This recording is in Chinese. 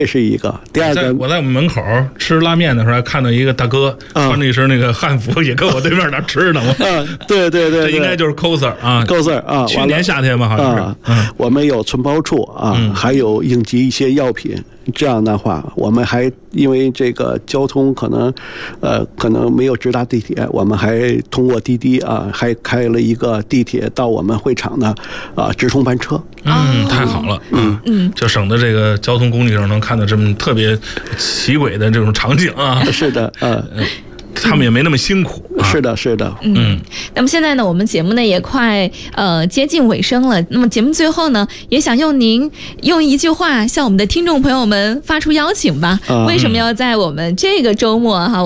这是一个。第二个， 我在我们门口吃拉面的时候，还看到一个大哥穿着一身那个汉服，也跟我对面那吃呢。 对， 这应该就是 coser 啊 ，coser 啊。 去年夏天吧，好像是。我们有存包处啊，还有应急一些药品。这样的话，我们还因为这个交通可能没有直达地铁，我们还通过滴滴啊，还开了一个地铁到我们会场的直通班车。 太好了，就省得这个交通工具上能看到这么特别奇诡的这种场景啊。 是的， 他们也没那么辛苦。 是的。 那么现在呢，我们节目呢也快接近尾声了。那么节目最后呢，也想您用一句话向我们的听众朋友们发出邀请吧。为什么要在我们这个周末哈？